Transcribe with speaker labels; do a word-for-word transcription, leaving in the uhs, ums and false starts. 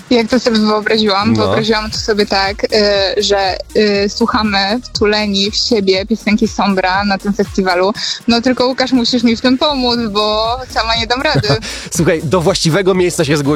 Speaker 1: Jak to sobie wyobraziłam?
Speaker 2: No.
Speaker 1: Wyobraziłam to sobie tak, y, że y, słuchamy wtuleni w siebie piosenki Sombra na tym festiwalu. No tylko Łukasz, musisz mi w tym pomóc, bo sama nie dam rady.
Speaker 2: Słuchaj, do właściwego miejsca się zgłosiłeś.